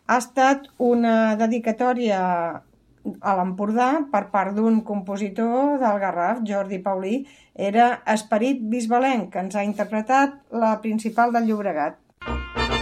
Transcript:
ha estat una dedicatòria a l'Empordà per part d'un compositor del Garraf, Jordi Paulí. Era Esperit Bisbalenc, que ens ha interpretat la Principal del Llobregat.